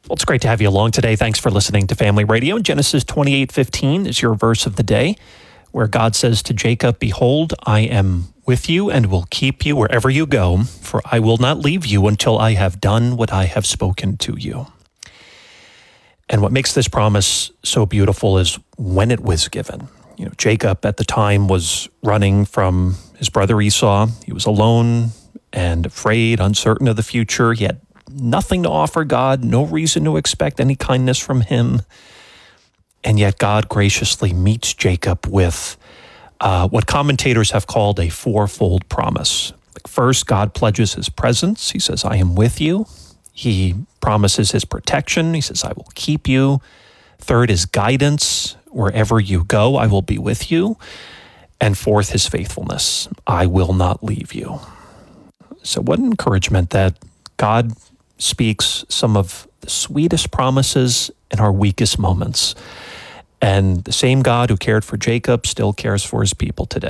Well, it's great to have you along today. Thanks for listening to Family Radio. Genesis 28:15 is your verse of the day, where God says to Jacob, "Behold, I am with you and will keep you wherever you go, for I will not leave you until I have done what I have spoken to you." And what makes this promise so beautiful is when it was given. Jacob at the time was running from his brother Esau. He was alone and afraid, uncertain of the future. He had nothing to offer God, no reason to expect any kindness from him. And yet God graciously meets Jacob with what commentators have called a fourfold promise. First, God pledges his presence. He says, "I am with you." He promises his protection. He says, "I will keep you." Third, his guidance. "Wherever you go, I will be with you." And fourth, his faithfulness. "I will not leave you." So what an encouragement that God speaks some of the sweetest promises in our weakest moments. And the same God who cared for Jacob still cares for his people today.